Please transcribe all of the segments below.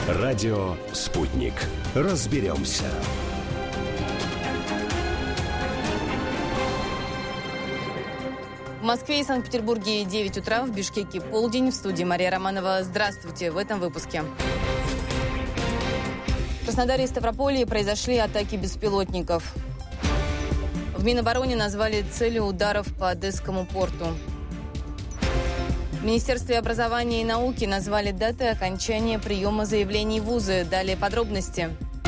Радио «Спутник». Разберемся. В Москве и Санкт-Петербурге 9 утра, в Бишкеке полдень. В студии Мария Романова. Здравствуйте в этом выпуске. В Краснодаре и Ставрополье произошли атаки беспилотников. В Минобороне назвали целью ударов по Одесскому порту. В Министерстве образования и науки назвали даты окончания приема заявлений в вузы. Далее подробности.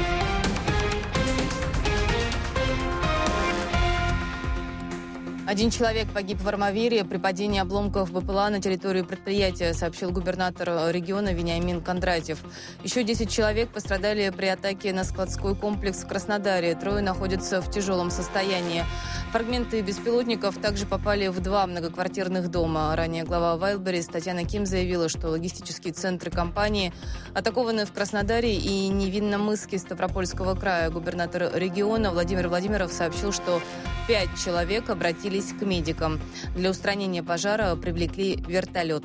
Один человек погиб в Армавире при падении обломков БПЛА на территорию предприятия, сообщил губернатор региона Вениамин Кондратьев. Еще 10 человек пострадали при атаке на складской комплекс в Краснодаре. 3 находятся в тяжелом состоянии. Фрагменты беспилотников также попали в 2 многоквартирных дома. Ранее глава Wildberries Татьяна Ким заявила, что логистические центры компании атакованы в Краснодаре и Невинномысске Ставропольского края. Губернатор региона Владимир Владимиров сообщил, что 5 человек обратились к медикам. Для устранения пожара привлекли вертолет.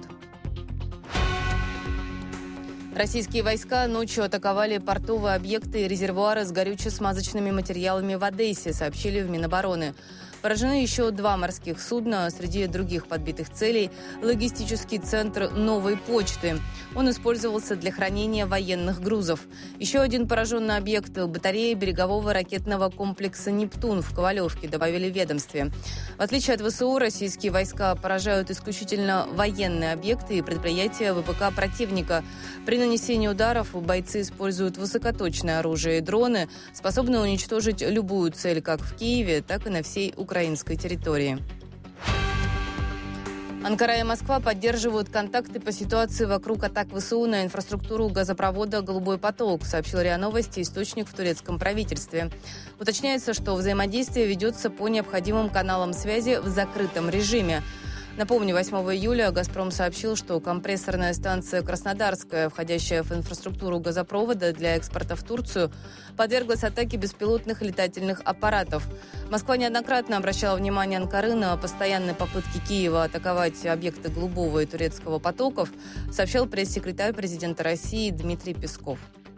Российские войска ночью атаковали портовые объекты и резервуары с горюче-смазочными материалами в Одессе, сообщили в Минобороны. Поражены еще 2 морских судна. Среди других подбитых целей – логистический центр «Новой почты». Он использовался для хранения военных грузов. Еще один пораженный объект – батарея берегового ракетного комплекса «Нептун» в Ковалевке, добавили в ведомстве. В отличие от ВСУ, российские войска поражают исключительно военные объекты и предприятия ВПК противника. При нанесении ударов бойцы используют высокоточное оружие и дроны, способные уничтожить любую цель как в Киеве, так и на всей украинской территории. Анкара и Москва поддерживают контакты по ситуации вокруг атак ВСУ на инфраструктуру газопровода «Голубой поток», сообщил РИА Новости источник в турецком правительстве. Уточняется, что взаимодействие ведется по необходимым каналам связи в закрытом режиме. Напомню, 8 июля «Газпром» сообщил, что компрессорная станция «Краснодарская», входящая в инфраструктуру газопровода для экспорта в Турцию, подверглась атаке беспилотных летательных аппаратов. Москва неоднократно обращала внимание Анкары на постоянные попытки Киева атаковать объекты «Голубого» и «Турецкого потоков», сообщал пресс-секретарь президента России Дмитрий Песков.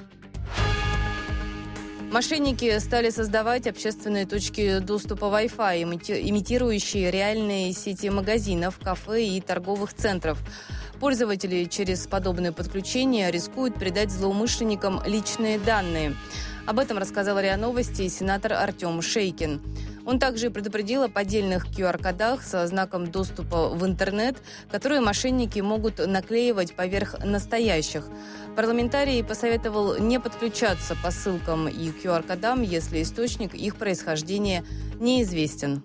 Мошенники стали создавать общественные точки доступа Wi-Fi, имитирующие реальные сети магазинов, кафе и торговых центров. Пользователи через подобные подключения рискуют передать злоумышленникам личные данные. Об этом рассказал РИА Новости сенатор Артем Шейкин. Он также предупредил о поддельных QR-кодах со знаком доступа в интернет, которые мошенники могут наклеивать поверх настоящих. Парламентарий посоветовал не подключаться по ссылкам и QR-кодам, если источник их происхождения неизвестен.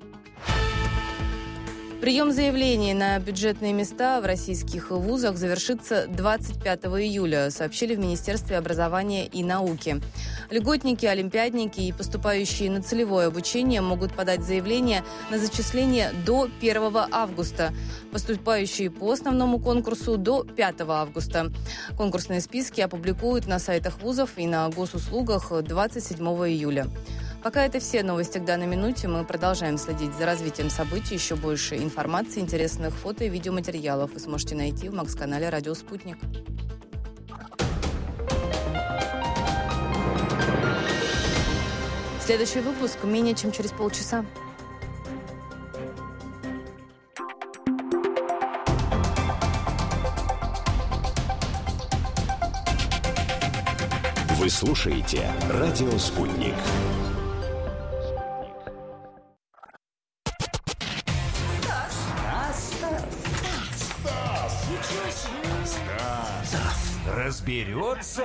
Прием заявлений на бюджетные места в российских вузах завершится 25 июля, сообщили в Министерстве образования и науки. Льготники, олимпиадники и поступающие на целевое обучение могут подать заявление на зачисление до 1 августа, поступающие по основному конкурсу до 5 августа. Конкурсные списки опубликуют на сайтах вузов и на госуслугах 27 июля. Пока это все новости к данной минуте. Мы продолжаем следить за развитием событий. Еще больше информации, интересных фото и видеоматериалов вы сможете найти в Макс-канале «Радио Спутник». Следующий выпуск менее чем через полчаса. Вы слушаете «Радио Спутник». Разберется?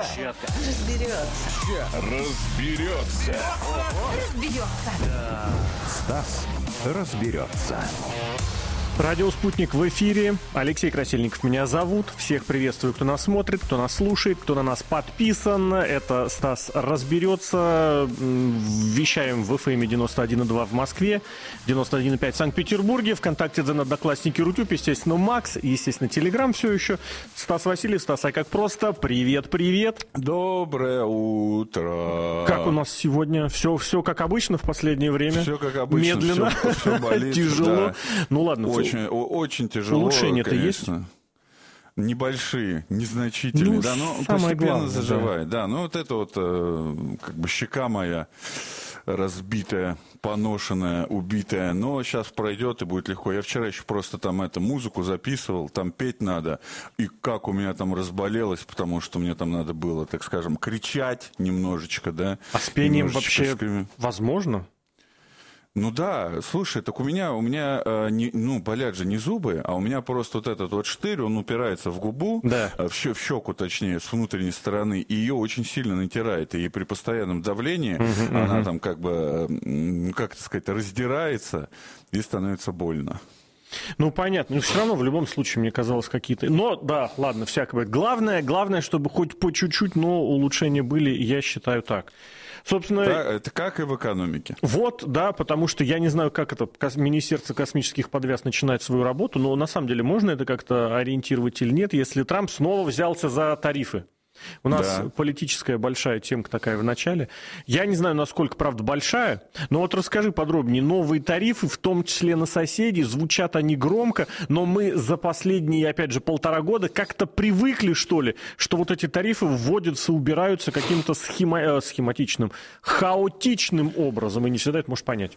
Стас разберется. Радио «Спутник» в эфире. Алексей Красильников меня зовут. Всех приветствую, кто нас смотрит, кто нас слушает, кто на нас подписан. Это Стас разберется. Вещаем в FM 91,2 в Москве, 91,5 в Санкт-Петербурге. ВКонтакте, Дзен, Одноклассники, Рутюб, естественно, Макс, естественно, Телеграм все еще. Стас Васильев, Стас, а как просто? Привет, привет. Доброе утро. Как у нас сегодня? Все как обычно в последнее время? Все как обычно. Медленно, все болит, тяжело. Да. Ну ладно. Очень тяжело. Улучшение-то конечно. есть? небольшие, незначительные, Ну, да, но самое постепенно главное, заживает. Да, ну вот это вот как бы щека моя разбитая, поношенная, убитая, но сейчас пройдет и будет легко. Я вчера еще просто там музыку записывал, там петь надо, и как у меня там разболелось, потому что мне там надо было, так скажем, кричать немножечко, да. А с пением вообще возможно? Ну да, слушай, так у меня болят же не зубы, а у меня просто вот этот вот штырь, он упирается в губу, да. в щеку, точнее, с внутренней стороны, и ее очень сильно натирает, и при постоянном давлении она там как бы, как это сказать, раздирается, и становится больно. Ну, понятно. Но все равно в любом случае, мне казалось, какие-то... Но, да, ладно, всякое. Главное, чтобы хоть по чуть-чуть, но улучшения были, я считаю так. Собственно... Да, это как и в экономике. Вот, да, потому что я не знаю, как это Министерство космических подвяз начинает свою работу, но на самом деле можно это как-то ориентировать или нет, если Трамп снова взялся за тарифы. У нас политическая большая темка такая в начале. Я не знаю, насколько, правда, большая, но вот расскажи подробнее. Новые тарифы, в том числе на соседей, звучат они громко, но мы за последние, опять же, 1,5 года как-то привыкли, что ли, что вот эти тарифы вводятся, убираются каким-то схематичным, хаотичным образом, и не всегда это можешь понять.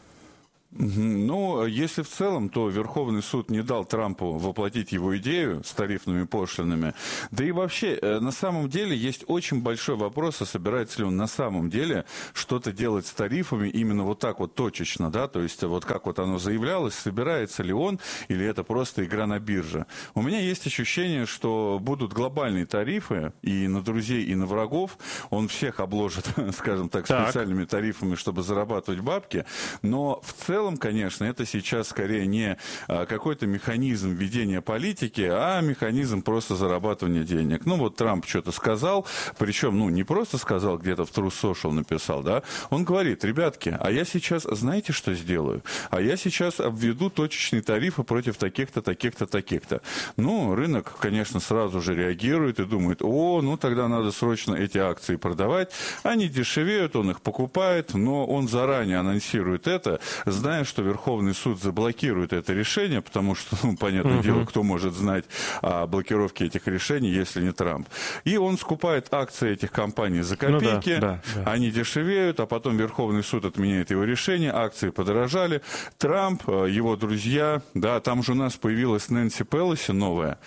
Ну, если в целом, то Верховный суд не дал Трампу воплотить его идею с тарифными пошлинами. Да и вообще, на самом деле, есть очень большой вопрос, а собирается ли он на самом деле что-то делать с тарифами именно вот так вот точечно, да, то есть вот как вот оно заявлялось, собирается ли он, или это просто игра на бирже. У меня есть ощущение, что будут глобальные тарифы и на друзей, и на врагов. Он всех обложит, скажем так, специальными тарифами, чтобы зарабатывать бабки, но в целом, конечно, это сейчас скорее не какой-то механизм ведения политики, а механизм просто зарабатывания денег. Ну, вот Трамп что-то сказал, причем, не просто сказал, где-то в True Social написал, да, он говорит: ребятки, а я сейчас, знаете, что сделаю? А я сейчас обведу точечные тарифы против таких-то, таких-то, таких-то. Ну, рынок, конечно, сразу же реагирует и думает: тогда надо срочно эти акции продавать. Они дешевеют, он их покупает, но он заранее анонсирует это, зная, что Верховный суд заблокирует это решение, потому что, понятное дело, кто может знать о блокировке этих решений, если не Трамп. И он скупает акции этих компаний за копейки, они дешевеют, а потом Верховный суд отменяет его решение, акции подорожали. Трамп, его друзья, да, там же у нас появилась Нэнси Пелоси новая.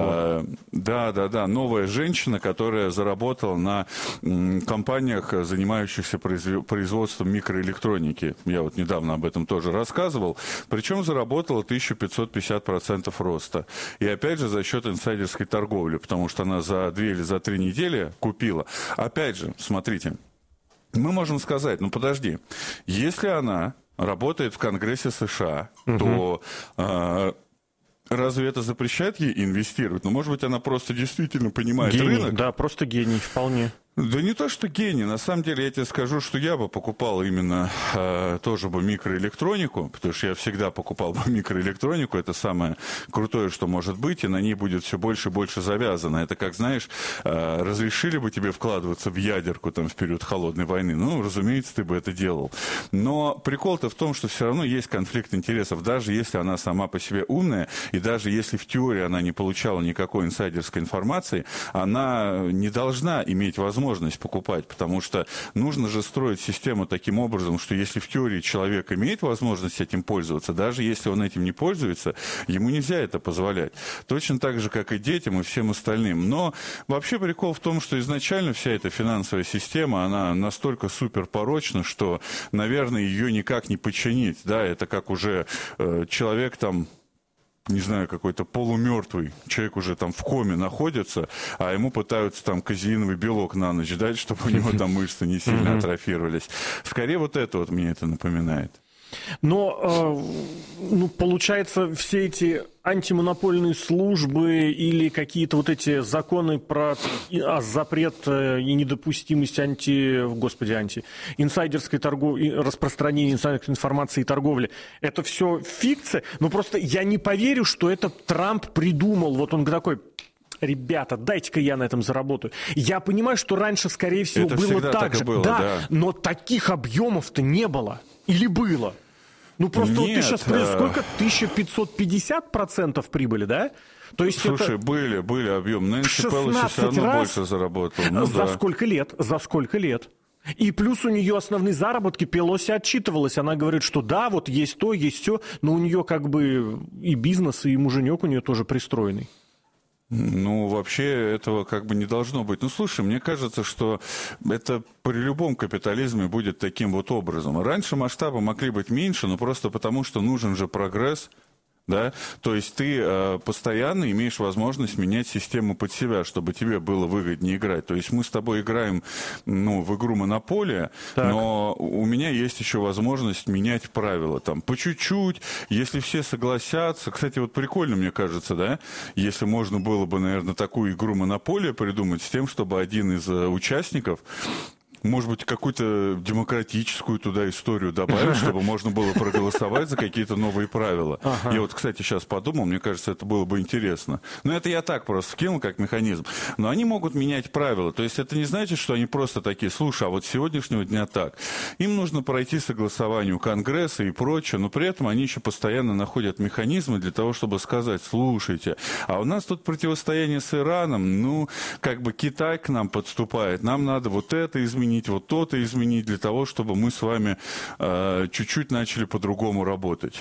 Новая женщина, которая заработала на компаниях, занимающихся производством микроэлектроники. Я вот недавно об этом тоже рассказывал. Причем заработала 1550% роста. И опять же за счет инсайдерской торговли, потому что она за 2 или за 3 недели купила. Опять же, смотрите, мы можем сказать: подожди, если она работает в Конгрессе США, то... разве это запрещает ей инвестировать? Может быть, она просто действительно понимает рынок? Да, просто гений, вполне. Да не то, что гений. На самом деле, я тебе скажу, что я бы покупал именно тоже бы микроэлектронику, потому что я всегда покупал бы микроэлектронику. Это самое крутое, что может быть, и на ней будет все больше и больше завязано. Это как, знаешь, разрешили бы тебе вкладываться в ядерку там в период холодной войны. Разумеется, ты бы это делал. Но прикол-то в том, что все равно есть конфликт интересов, даже если она сама по себе умная, и даже если в теории она не получала никакой инсайдерской информации, она не должна иметь возможность покупать, потому что нужно же строить систему таким образом, что если в теории человек имеет возможность этим пользоваться, даже если он этим не пользуется, ему нельзя это позволять. Точно так же, как и детям, и всем остальным. Но вообще прикол в том, что изначально вся эта финансовая система, она настолько суперпорочна, что, наверное, ее никак не подчинить. Да, это как уже человек там, не знаю, какой-то полумертвый человек уже там в коме находится, а ему пытаются там казеиновый белок на ночь дать, чтобы у него там мышцы не сильно атрофировались. Скорее вот это вот мне это напоминает. Но, получается, все эти антимонопольные службы или какие-то вот эти законы про запрет и недопустимость инсайдерской торговли, распространения инсайдерской информации и торговли, это все фикция? Просто я не поверю, что это Трамп придумал. Вот он такой: ребята, дайте-ка я на этом заработаю. Я понимаю, что раньше, скорее всего, это было так же. Было, да, но таких объемов-то не было. Или было? Ну, просто вот ты Нет, сейчас... Сколько? 1550% прибыли, да? То есть слушай, это... были объемы. Нэнси Пелоси все равно больше заработал. Ну, за сколько лет? За сколько лет? И плюс у нее основные заработки, Пелоси отчитывалась. Она говорит, что да, вот есть то, есть все, но у нее как бы и бизнес, и муженек у нее тоже пристроенный. Ну, вообще этого как бы не должно быть. Ну, слушай, мне кажется, что это при любом капитализме будет таким вот образом. Раньше масштабы могли быть меньше, но просто потому, что нужен же прогресс. Да? То есть ты постоянно имеешь возможность менять систему под себя, чтобы тебе было выгоднее играть. То есть мы с тобой играем в игру «Монополия», но у меня есть еще возможность менять правила. Там, по чуть-чуть, если все согласятся. Кстати, вот прикольно, мне кажется, да, если можно было бы, наверное, такую игру «Монополия» придумать с тем, чтобы один из участников... Может быть, какую-то демократическую туда историю добавить, чтобы можно было проголосовать за какие-то новые правила. Я вот, кстати, сейчас подумал, мне кажется, это было бы интересно. Но это я так просто скинул как механизм. Но они могут менять правила. То есть это не значит, что они просто такие, слушай, а вот с сегодняшнего дня так. Им нужно пройти согласование у Конгресса и прочее, но при этом они еще постоянно находят механизмы для того, чтобы сказать, слушайте, а у нас тут противостояние с Ираном, ну, как бы Китай к нам подступает, нам надо вот это изменить, вот то-то изменить для того, чтобы мы с вами чуть-чуть начали по-другому работать.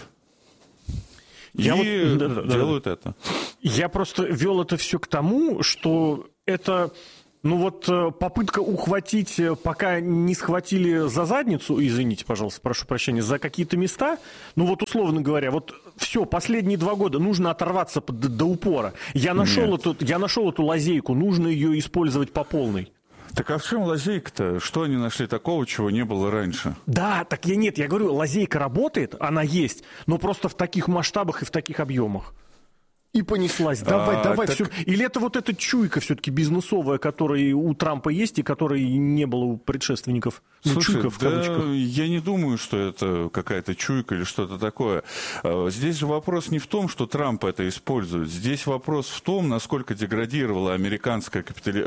Делают это. Я просто вел это все к тому, что это... Ну вот попытка ухватить, пока не схватили за задницу, извините, пожалуйста, прошу прощения, за какие-то места, ну вот условно говоря, вот все, последние 2 года нужно оторваться до упора. Я нашел эту лазейку, нужно ее использовать по полной. Так а в чем лазейка-то? Что они нашли такого, чего не было раньше? Да, так я говорю, лазейка работает, она есть, но просто в таких масштабах и в таких объемах. И понеслась. Давай, так... все. Или это вот эта чуйка все-таки бизнесовая, которая у Трампа есть и которой не было у предшественников? Слушай, чуйка в кавычках. Я не думаю, что это какая-то чуйка или что-то такое. Здесь же вопрос не в том, что Трамп это использует. Здесь вопрос в том, насколько деградировал американский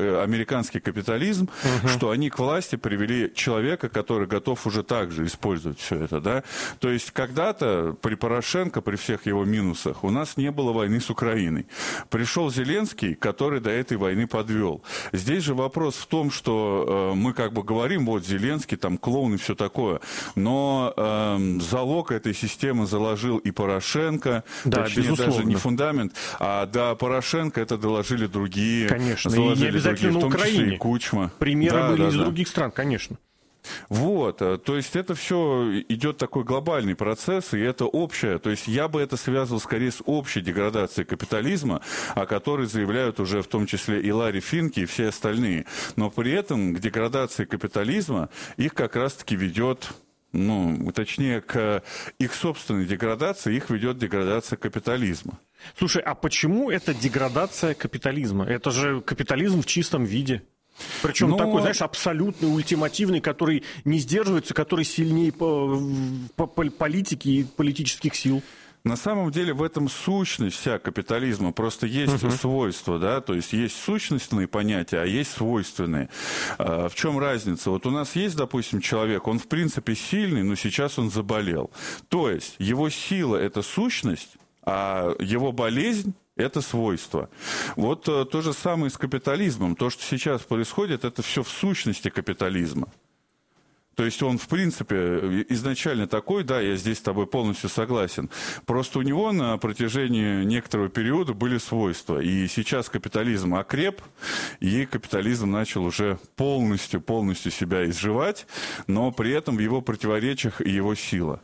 капитализм, что они к власти привели человека, который готов уже так же использовать все это. Да? То есть когда-то при Порошенко, при всех его минусах, у нас не было войны с Украиной. Пришел Зеленский, который до этой войны подвел. Здесь же вопрос в том, что мы как бы говорим, вот Зеленский, там клоун и все такое, но залог этой системы заложил и Порошенко, да, точнее безусловно. Даже не фундамент, а до Порошенко это доложили другие. Конечно, и не обязательно другие, на Украине. В том числе и Кучма. Примеры были из других стран, конечно. Вот, то есть это все идет такой глобальный процесс, и это общее, то есть я бы это связывал скорее с общей деградацией капитализма, о которой заявляют уже в том числе и Ларри Финки, и все остальные. Но при этом к деградации капитализма их как раз-таки ведет... точнее, к их собственной деградации их ведет деградация капитализма. Слушай, а почему это деградация капитализма? Это же капитализм в чистом виде. Причем такой, знаешь, абсолютный, ультимативный, который не сдерживается, который сильнее политики и политических сил. На самом деле в этом сущность вся капитализма, просто есть свойства, да, то есть есть сущностные понятия, а есть свойственные. В чем разница? Вот у нас есть, допустим, человек, он в принципе сильный, но сейчас он заболел. То есть его сила – это сущность, а его болезнь – это свойство. Вот то же самое с капитализмом. То, что сейчас происходит, это все в сущности капитализма. То есть он, в принципе, изначально такой, да, я здесь с тобой полностью согласен. Просто у него на протяжении некоторого периода были свойства. И сейчас капитализм окреп, и капитализм начал уже полностью себя изживать, но при этом в его противоречиях и его сила.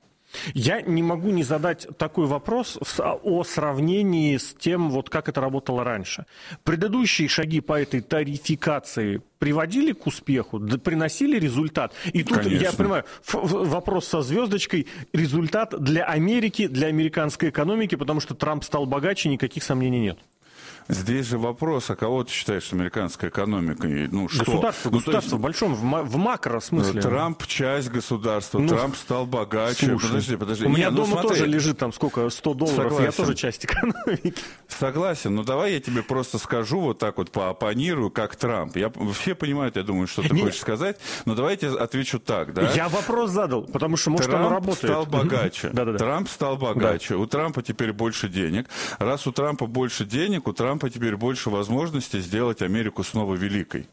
Я не могу не задать такой вопрос о сравнении с тем, вот как это работало раньше. Предыдущие шаги по этой тарификации приводили к успеху, приносили результат. И тут, конечно, я понимаю, вопрос со звездочкой, результат для Америки, для американской экономики, потому что Трамп стал богаче, никаких сомнений нет. Здесь же вопрос, а кого ты считаешь американской экономикой? Ну, что? Государство в большом, в макро смысле. Трамп часть государства, Трамп стал богаче. Слушай, Подожди. У меня дома тоже лежит там сколько, $100, согласен. Я тоже часть экономики. Согласен, но давай я тебе просто скажу вот так вот, пооппонирую, как Трамп. Все понимают, я думаю, что ты хочешь сказать, но давайте отвечу так, да? Я вопрос задал, потому что, может, оно работает. Трамп стал богаче. Трамп стал богаче. У Трампа теперь больше денег. Раз у Трампа больше денег, у Трампа теперь больше возможностей сделать Америку снова великой.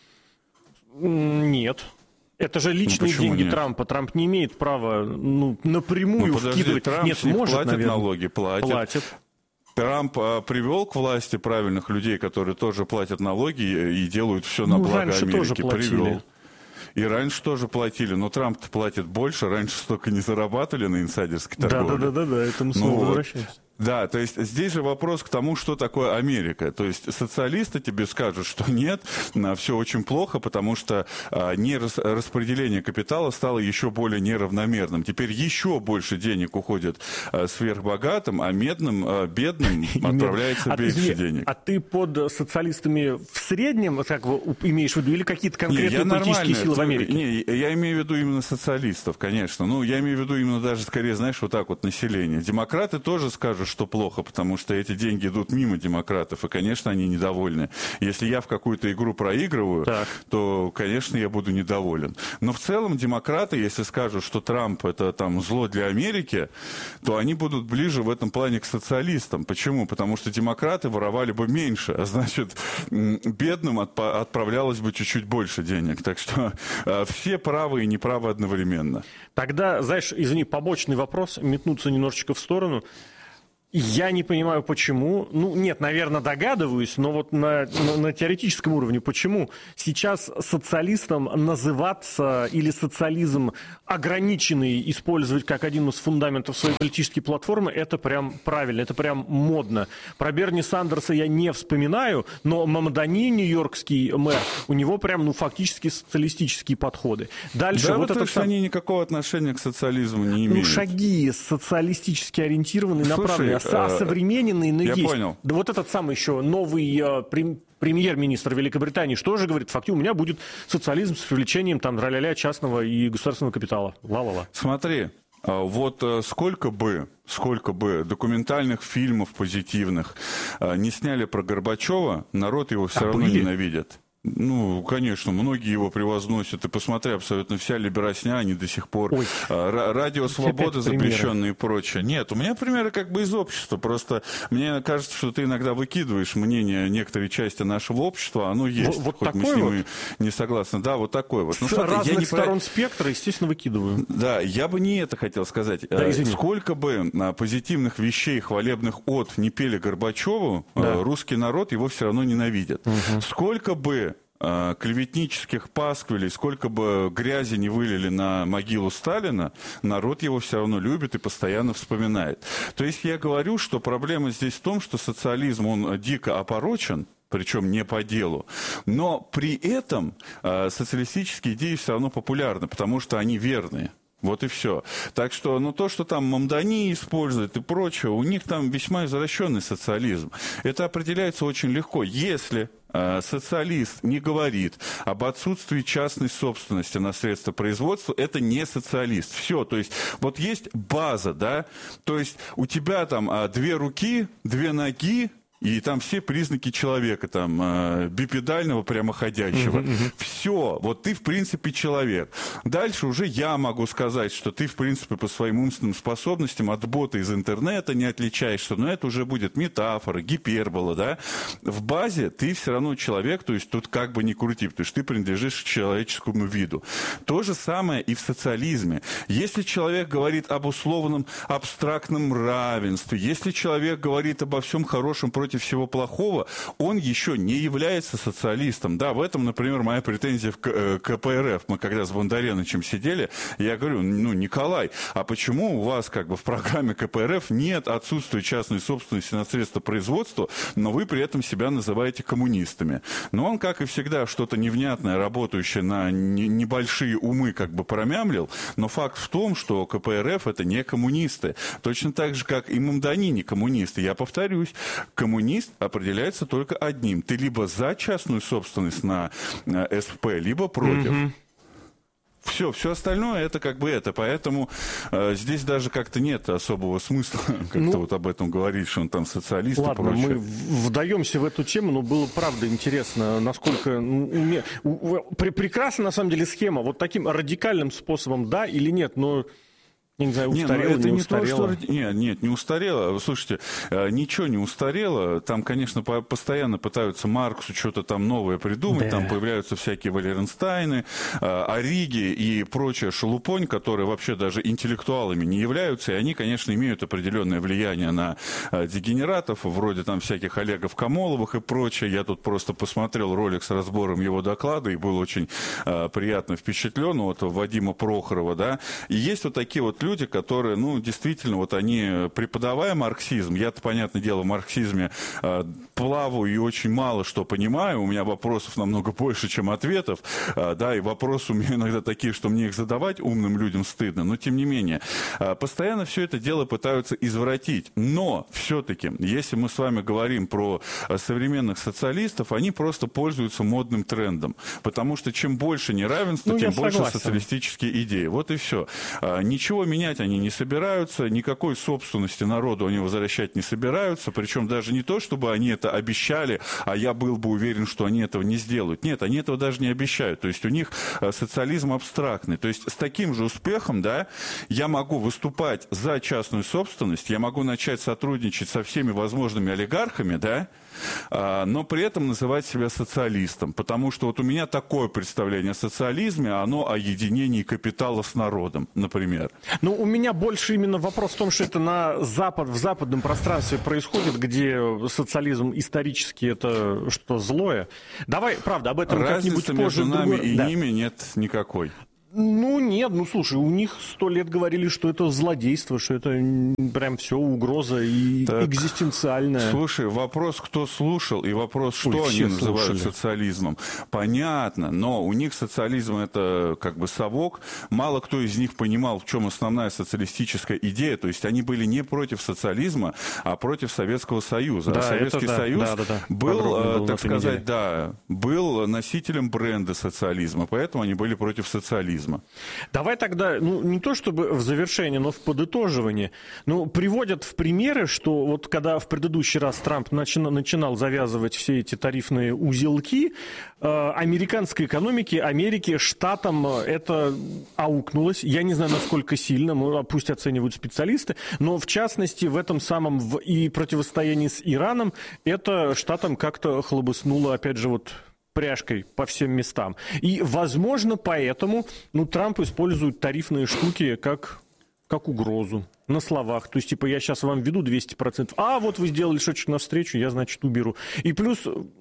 Нет. Это же личные деньги нет? Трампа. Трамп не имеет права напрямую вкидывать. Трамп Нет, может, платит наверное. налоги, платит. Трамп привел к власти правильных людей, которые тоже платят налоги и делают все на благо раньше Америки. Тоже платили. И раньше тоже платили, но Трамп-то платит больше, раньше столько не зарабатывали на инсайдерской торговле. Да, это мы снова возвращаемся. Да, то есть здесь же вопрос к тому, что такое Америка. То есть социалисты тебе скажут, что нет, все очень плохо, потому что распределение капитала стало еще более неравномерным. Теперь еще больше денег уходит сверхбогатым, а бедным отправляется меньше денег. А ты под социалистами в среднем, как имеешь в виду, или какие-то конкретные политические силы в Америке? Не, я имею в виду именно социалистов, конечно. Ну, я имею в виду именно даже, скорее, знаешь, вот так вот население. Демократы тоже скажут, что плохо, потому что эти деньги идут мимо демократов, и, конечно, они недовольны. Если я в какую-то игру проигрываю, то, конечно, я буду недоволен. Но в целом демократы, если скажут, что Трамп это там зло для Америки, то они будут ближе в этом плане к социалистам. Почему? Потому что демократы воровали бы меньше, а значит, бедным отправлялось бы чуть-чуть больше денег. Так что все правы и неправы одновременно. Тогда, знаешь, извини, побочный вопрос, метнуться немножечко в сторону. Я не понимаю, почему. Ну, нет, наверное, догадываюсь, но вот на теоретическом уровне, почему сейчас социалистам называться или социализм ограниченный использовать как один из фундаментов своей политической платформы, это прям правильно, это прям модно. Про Берни Сандерса я не вспоминаю, но Мамдани, нью-йоркский мэр, у него прям, фактически социалистические подходы. Дальше да, вот то есть они никакого отношения к социализу не имеют. Шаги социалистически ориентированные, направленные. Осовремененный, но я есть. Понял. Да вот этот самый еще новый премьер-министр Великобритании, что же говорит, фактически у меня будет социализм с привлечением там ля-ля-ля частного и государственного капитала. Ла-ла-ла. Смотри, вот сколько бы документальных фильмов позитивных не сняли про Горбачева, народ его все равно ненавидит. Ну, конечно, многие его превозносят. И посмотри, абсолютно вся либерасня, они до сих пор... Радио «Свобода» запрещенные и прочее. Нет, у меня примеры как бы из общества. Просто мне кажется, что ты иногда выкидываешь мнение некоторой части нашего общества, оно есть. Вот хоть такой мы с ним не согласны. Да, вот такой вот. С разных сторон спектра, естественно, выкидываю. Да, я бы не это хотел сказать. Да, сколько бы позитивных вещей, хвалебных не пели Горбачеву, русский народ его все равно ненавидит. Сколько бы клеветнических пасквилей, сколько бы грязи не вылили на могилу Сталина, народ его все равно любит и постоянно вспоминает. То есть я говорю, что проблема здесь в том, что социализм, он дико опорочен, причем не по делу. Но при этом социалистические идеи все равно популярны, потому что они верные. Вот и все. Так что, то, что там Мамдани используют и прочее, у них там весьма извращенный социализм. Это определяется очень легко. Если социалист не говорит об отсутствии частной собственности на средства производства, это не социалист. Все, то есть вот есть база, да, то есть у тебя там 2 руки, 2 ноги, и там все признаки человека, там, бипедального прямоходящего. Все, вот ты, в принципе, человек. Дальше уже я могу сказать, что ты, в принципе, по своим умственным способностям от бота из интернета не отличаешься, но это уже будет метафора, гипербола, да. В базе ты все равно человек, то есть тут как бы ни крути, потому что ты принадлежишь к человеческому виду. То же самое и в социализме. Если человек говорит об условном абстрактном равенстве, если человек говорит обо всем хорошем против всего плохого, он еще не является социалистом. Да, в этом, например, моя претензия к КПРФ. Мы когда с Бондаренычем сидели, я говорю, Николай, а почему у вас как бы в программе КПРФ нет отсутствия частной собственности на средства производства, но вы при этом себя называете коммунистами? Но он, как и всегда, что-то невнятное, работающее на небольшие умы как бы промямлил, но факт в том, что КПРФ это не коммунисты. Точно так же, как и Мамдани не коммунисты. Я повторюсь, коммунисты коммунист определяется только одним. Ты либо за частную собственность на СП, либо против. Все остальное это как бы это. Поэтому здесь даже как-то нет особого смысла как-то вот об этом говорить, что он там социалист и прочее. Мы вдаемся в эту тему, но было правда интересно, насколько прекрасна на самом деле схема. Вот таким радикальным способом да или нет, но... Я не знаю, устарело, не устарело. Нет, не устарело. Слушайте, ничего не устарело. Там, конечно, постоянно пытаются Марксу что-то там новое придумать. Да. Там появляются всякие Валеренстайны, Ориги и прочая шелупонь, которые вообще даже интеллектуалами не являются. И они, конечно, имеют определенное влияние на дегенератов, вроде там всяких Олегов Камоловых и прочее. Я тут просто посмотрел ролик с разбором его доклада и был очень приятно впечатлен. Вот Вадима Прохорова, да. И есть вот такие вот люди, которые, действительно, вот они, преподавая марксизм, я-то, понятное дело, в марксизме плаваю и очень мало что понимаю, у меня вопросов намного больше, чем ответов, да, и вопросы у меня иногда такие, что мне их задавать умным людям стыдно, но тем не менее, постоянно все это дело пытаются извратить, но все-таки, если мы с вами говорим про современных социалистов, они просто пользуются модным трендом, потому что чем больше неравенства, тем больше социалистические идеи, вот и все. Ничего менять они не собираются, никакой собственности народу они возвращать не собираются, причем даже не то, чтобы они это обещали, а я был бы уверен, что они этого не сделают. Нет, они этого даже не обещают. То есть у них социализм абстрактный. То есть с таким же успехом, да, я могу выступать за частную собственность, я могу начать сотрудничать со всеми возможными олигархами, да, но при этом называть себя социалистом, потому что вот у меня такое представление о социализме, оно о единении капитала с народом, например. Ну, у меня больше именно вопрос в том, что это в западном пространстве происходит, где социализм исторически это что-то злое. Давай, правда, об этом как-нибудь позже. Разницы между нами и ними нет никакой. Нет, слушай, у них 100 лет говорили, что это злодейство, что это прям все угроза и так, экзистенциальная. Слушай, вопрос, кто слушал, и вопрос, что они называют социализмом. Понятно, но у них социализм это как бы совок. Мало кто из них понимал, в чем основная социалистическая идея. То есть они были не против социализма, а против Советского Союза. Да, Советский Союз был, так сказать, был носителем бренда социализма, поэтому они были против социализма. Давай тогда, не то чтобы в завершение, но в подытоживание. Приводят в примеры, что вот когда в предыдущий раз Трамп начинал завязывать все эти тарифные узелки, американской экономике, Америке, штатам это аукнулось. Я не знаю, насколько сильно, пусть оценивают специалисты, но в частности в этом самом и противостоянии с Ираном это штатам как-то хлобыснуло, опять же, вот пряжкой по всем местам. И, возможно, поэтому Трамп использует тарифные штуки как угрозу на словах. То есть, я сейчас вам введу 200%, а вот вы сделали шочек навстречу, я, значит, уберу. И плюс,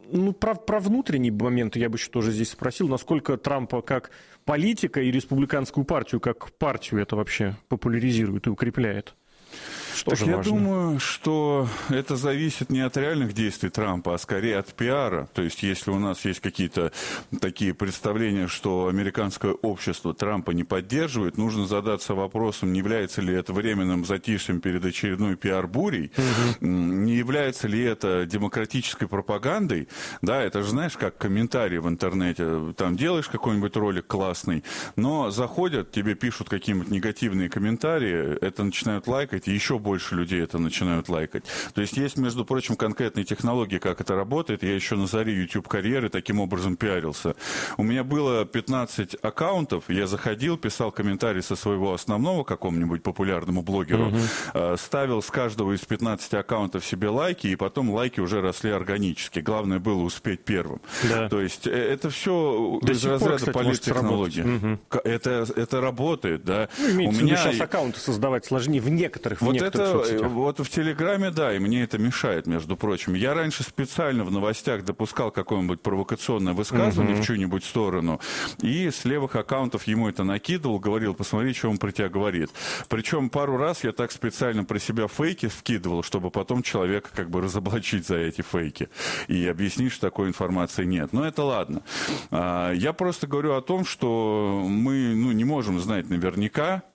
про внутренний момент я бы еще тоже здесь спросил, насколько Трампа как политика и республиканскую партию как партию это вообще популяризирует и укрепляет. Что так я думаю, что это зависит не от реальных действий Трампа, а скорее от пиара. То есть, если у нас есть какие-то такие представления, что американское общество Трампа не поддерживает, нужно задаться вопросом, не является ли это временным затишьем перед очередной пиар-бурей, не является ли это демократической пропагандой. Да, это же, знаешь, как комментарии в интернете. Там делаешь какой-нибудь ролик классный, но заходят, тебе пишут какие-нибудь негативные комментарии, это начинают лайкать, и еще больше людей это начинают лайкать. То есть есть, между прочим, конкретные технологии, как это работает. Я еще на заре YouTube-карьеры таким образом пиарился. У меня было 15 аккаунтов, я заходил, писал комментарий со своего основного какому-нибудь популярному блогеру, ставил с каждого из 15 аккаунтов себе лайки, и потом лайки уже росли органически. Главное было успеть первым. Да. То есть это все из разряда политтехнологии. Это работает, да. У меня сейчас аккаунты создавать сложнее в некоторых Вот в Телеграме, да, и мне это мешает, между прочим. Я раньше специально в новостях допускал какое-нибудь провокационное высказывание в чью-нибудь сторону, и с левых аккаунтов ему это накидывал, говорил, посмотри, что он про тебя говорит. Причем пару раз я так специально про себя фейки вкидывал, чтобы потом человека как бы разоблачить за эти фейки и объяснить, что такой информации нет. Но это ладно. Я просто говорю о том, что мы не можем знать наверняка,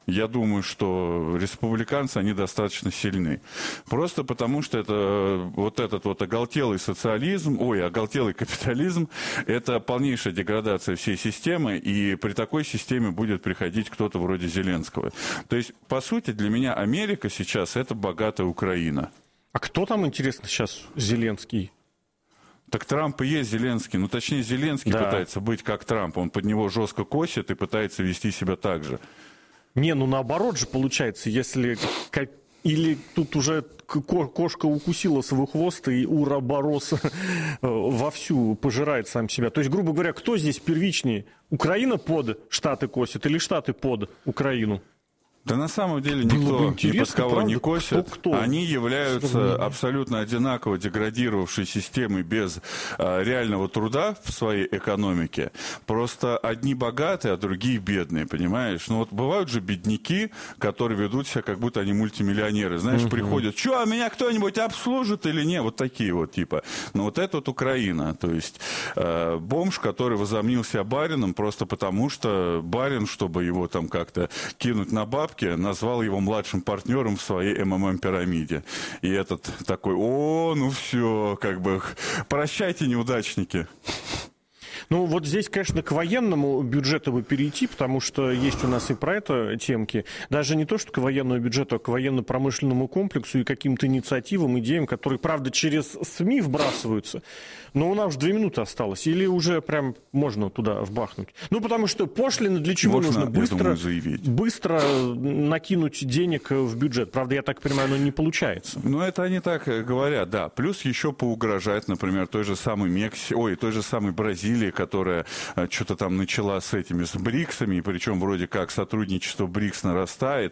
Я думаю, что республиканцы, они достаточно сильны. Просто потому, что это вот этот вот оголтелый социализм, оголтелый капитализм, это полнейшая деградация всей системы, и при такой системе будет приходить кто-то вроде Зеленского. То есть, по сути, для меня Америка сейчас это богатая Украина. А кто там, интересно, сейчас Зеленский? Так Трамп и есть Зеленский. Ну, точнее, Зеленский пытается быть как Трамп. Он под него жестко косит и пытается вести себя так же. Не, ну наоборот же получается, если... Или тут уже кошка укусила свой хвост, и уроборос вовсю пожирает сам себя. То есть, грубо говоря, кто здесь первичнее? Украина под Штаты косит или Штаты под Украину? Да на самом деле никто ни под кого не косит. Кто? Они являются абсолютно одинаково деградировавшей системой без реального труда в своей экономике. Просто одни богатые, а другие бедные, понимаешь? Ну вот бывают же бедняки, которые ведут себя, как будто они мультимиллионеры. Знаешь, приходят, что, меня кто-нибудь обслужит или не? Вот такие вот типа. Но вот это вот Украина. То есть бомж, который возомнил себя барином просто потому, что барин, чтобы его там как-то кинуть на бабки, назвал его младшим партнером в своей МММ-пирамиде. И этот такой, ну все, как бы, прощайте, неудачники. Ну, вот здесь, конечно, к военному бюджету бы перейти, потому что есть у нас и про это темки. Даже не то, что к военному бюджету, а к военно-промышленному комплексу и каким-то инициативам, идеям, которые, правда, через СМИ вбрасываются. Но у нас уже 2 минуты осталось. Или уже прям можно туда вбахнуть? Ну, потому что пошлины для чего нужно? Быстро накинуть денег в бюджет. Правда, я так понимаю, оно не получается. Ну, это они так говорят, да. Плюс еще поугрожать, например, той же самой той же самой Бразилии, которая что-то там начала с БРИКСами, причем вроде как сотрудничество БРИКС нарастает.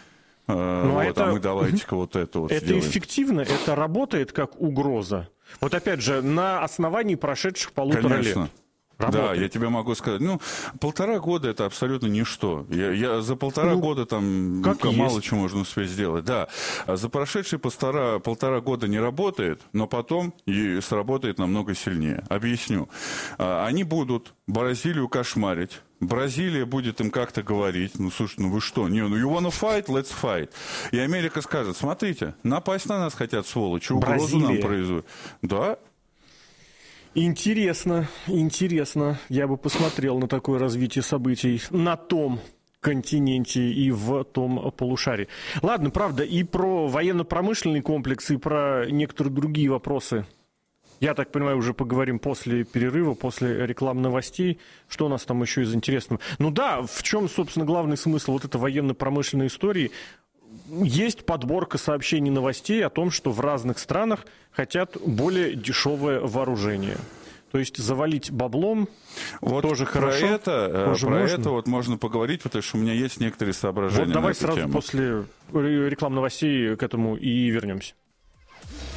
А мы давайте-ка вот это вот это сделаем. Эффективно, это работает как угроза. Вот опять же, на основании прошедших 1,5 лет. Работает. Да, я тебе могу сказать, 1,5 года это абсолютно ничто. Я за 1,5 года там мало чего можно успеть сделать. Да, за прошедшие 1,5 года не работает, но потом и сработает намного сильнее. Объясню. Они будут Бразилию кошмарить. Бразилия будет им как-то говорить, слушай, вы что, you wanna fight, let's fight. И Америка скажет, смотрите, напасть на нас хотят, сволочи, угрозу нам производят. Да. Интересно. Я бы посмотрел на такое развитие событий на том континенте и в том полушарии. Ладно, правда, и про военно-промышленный комплекс, и про некоторые другие вопросы. Я так понимаю, уже поговорим после перерыва, после реклам новостей. Что у нас там еще из интересного? Ну да, в чем, собственно, главный смысл вот этой военно-промышленной истории? Есть подборка сообщений, новостей о том, что в разных странах хотят более дешевое вооружение. То есть завалить баблом тоже хорошо. Про это вот можно поговорить, потому что у меня есть некоторые соображения. Вот давай сразу после реклам новостей к этому и вернемся.